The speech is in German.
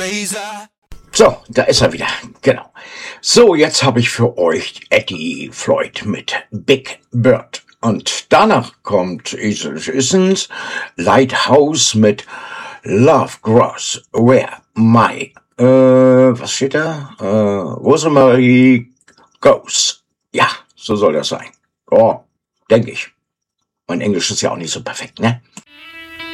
razor. So, da ist er wieder, genau. So, jetzt habe ich für euch Eddie Floyd mit Big Bird. Und danach kommt Esel Wissens Lighthouse mit Love Grows Where My, was steht da? Rosemary Goes. Ja, so soll das sein. Oh, denke ich. Mein Englisch ist ja auch nicht so perfekt, ne?